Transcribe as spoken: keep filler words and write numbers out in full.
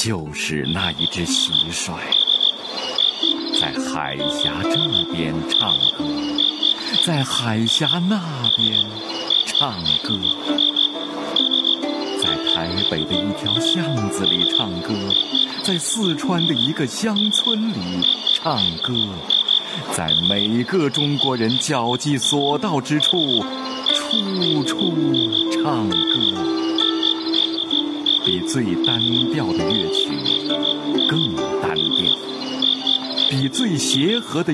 就是那一只蟋蟀，在海峡这边唱歌，在海峡那边唱歌，在台北的一条巷子里唱歌，在四川的一个乡村里唱歌，在每个中国人脚迹所到之处，处处唱歌。比最单调的乐曲更单调，比最协和的